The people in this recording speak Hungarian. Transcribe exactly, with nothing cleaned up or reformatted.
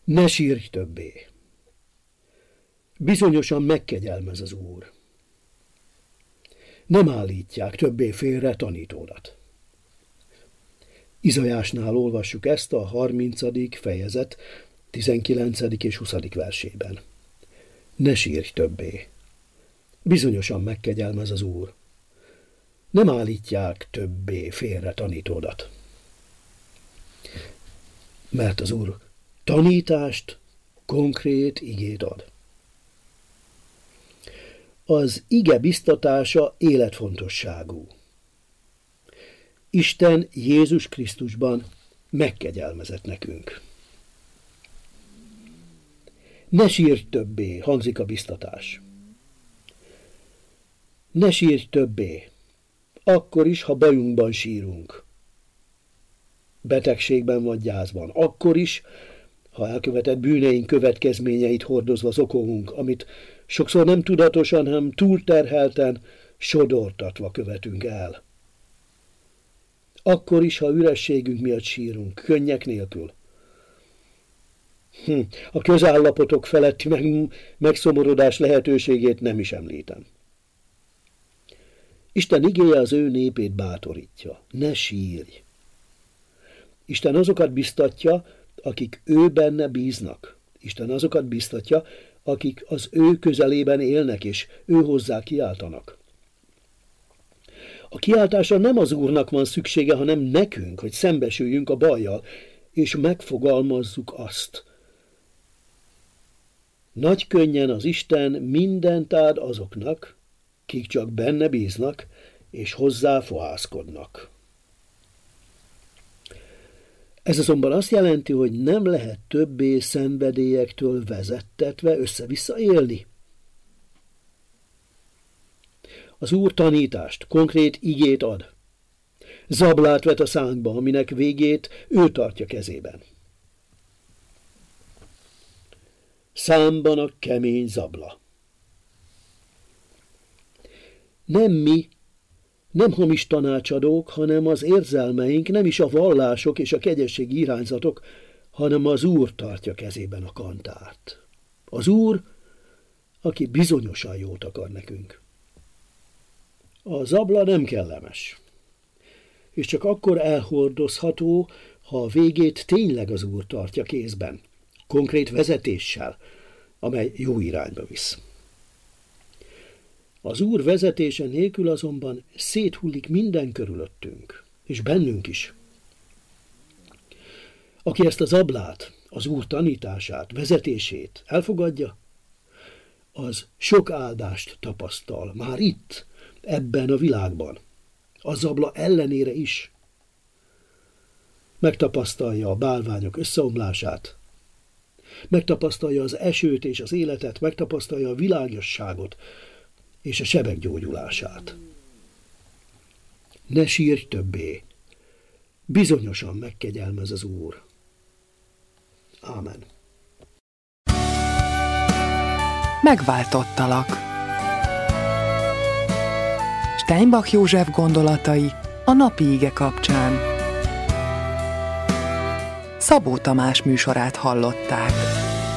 Ne sírj többé! Bizonyosan megkegyelmez az Úr. Nem állítják többé félre tanítódat. Izajásnál olvassuk ezt a harmincadik fejezet tizenkilencedik és huszadik versében. Ne sírj többé! Bizonyosan megkegyelmez az Úr. Nem állítják többé félre tanítódat. Mert az Úr tanítást, konkrét igét ad. Az ige biztatása életfontosságú. Isten Jézus Krisztusban megkegyelmezett nekünk. Ne sírj többé, hangzik a biztatás. Ne sírj többé, akkor is, ha bajunkban sírunk. Betegségben vagy gyászban, akkor is, ha elkövetett bűneink következményeit hordozva zokolunk, amit sokszor nem tudatosan, hanem túlterhelten, sodortatva követünk el. Akkor is, ha ürességünk miatt sírunk, könnyek nélkül. Hm, a közállapotok feletti meg, megszomorodás lehetőségét nem is említem. Isten igéje az ő népét bátorítja. Ne sírj! Isten azokat biztatja, akik ő benne bíznak. Isten azokat biztatja, akik az ő közelében élnek, és ő hozzá kiáltanak. A kiáltásra nem az Úrnak van szüksége, hanem nekünk, hogy szembesüljünk a bajjal, és megfogalmazzuk azt. Nagy könnyen az Isten mindent ad azoknak, kik csak benne bíznak, és hozzá fohászkodnak. Ez azonban azt jelenti, hogy nem lehet többé szenvedélyektől vezettetve össze-vissza élni. Az Úr tanítást, konkrét igét ad. Zablát vet a szánkba, aminek végét ő tartja kezében. Számban a kemény zabla. Nem mi, nem hamis tanácsadók, hanem az érzelmeink, nem is a vallások és a kegyességi irányzatok, hanem az Úr tartja kezében a kantárt. Az Úr, aki bizonyosan jót akar nekünk. A zabla nem kellemes, és csak akkor elhordozható, ha a végét tényleg az Úr tartja kézben, konkrét vezetéssel, amely jó irányba visz. Az Úr vezetése nélkül azonban széthullik minden körülöttünk, és bennünk is. Aki ezt a zablát, az Úr tanítását, vezetését elfogadja, az sok áldást tapasztal, már itt, ebben a világban, a zabla ellenére is. Megtapasztalja a bálványok összeomlását, megtapasztalja az esőt és az életet, megtapasztalja a világosságot és a sebek gyógyulását. Ne sírj többé, bizonyosan megkegyelmez az Úr. Ámen. Megváltottalak. Steinbach József gondolatai a napi ige kapcsán. Szabó Tamás műsorát hallották.